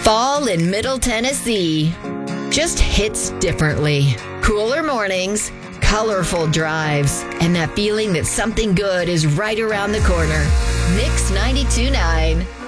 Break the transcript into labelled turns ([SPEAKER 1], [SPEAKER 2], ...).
[SPEAKER 1] Fall in Middle Tennessee just hits differently. Cooler mornings, colorful drives, and that feeling that something good is right around the corner. Mix 92.9.